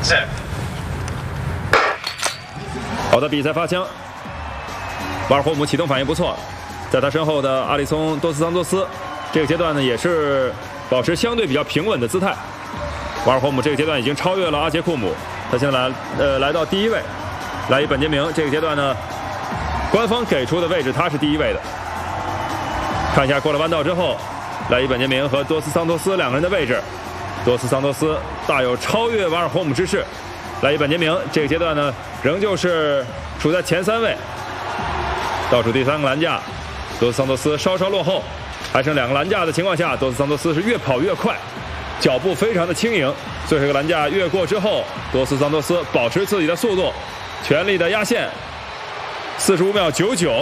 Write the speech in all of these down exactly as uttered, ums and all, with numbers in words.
好的，比赛发枪，瓦尔霍姆启动反应不错，在他身后的阿里松多斯桑多斯，这个阶段呢也是保持相对比较平稳的姿态。瓦尔霍姆这个阶段已经超越了阿杰库姆，他现在来呃来到第一位，莱伊本杰明这个阶段呢，官方给出的位置他是第一位的。看一下过了弯道之后，莱伊本杰明和多斯桑托斯两个人的位置，多斯桑托斯大有超越瓦尔霍姆之势。莱伊本杰明这个阶段呢，仍旧是处在前三位，倒数第三个栏架，多斯桑托斯稍稍落后，还剩两个栏架的情况下，多斯桑托斯是越跑越快，脚步非常的轻盈。最后一个栏架越过之后，多斯桑托斯保持自己的速度，全力的压线，四十五秒九九，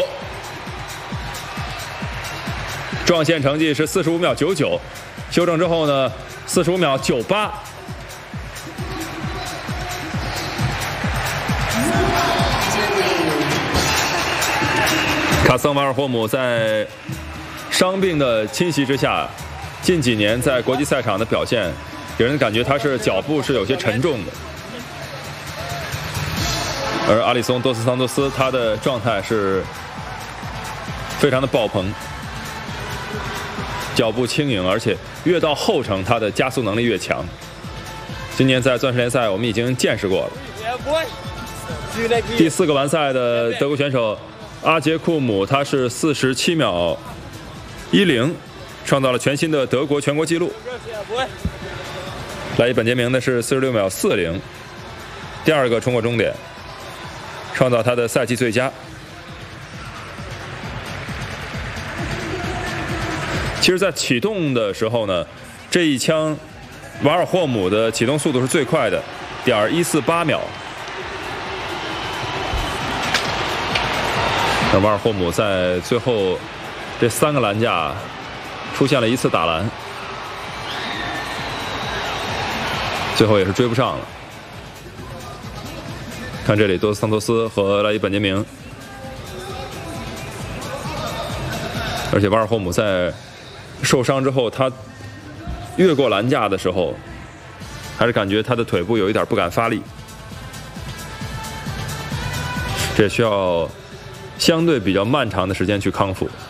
撞线成绩是四十五秒九九，修正之后呢，四十五秒九八。卡森瓦尔霍姆在伤病的侵袭之下，近几年在国际赛场的表现，给人感觉他是脚步是有些沉重的。而阿里松多斯桑多斯他的状态是非常的爆棚，脚步轻盈，而且越到后程他的加速能力越强。今年在钻石联赛我们已经见识过了。第四个完赛的德国选手阿杰库姆，他是四十七秒一零，创造了全新的德国全国纪录。莱伊本杰明呢是四十六秒四零，第二个冲过终点，创造他的赛季最佳。其实，在启动的时候呢，这一枪瓦尔霍姆的启动速度是最快的，点一四八秒。那瓦尔霍姆在最后这三个栏架出现了一次打篮，最后也是追不上了。看这里，多斯桑托斯和莱伊本杰明，而且瓦尔霍姆在受伤之后，他越过栏架的时候，还是感觉他的腿部有一点不敢发力，这需要相对比较漫长的时间去康复。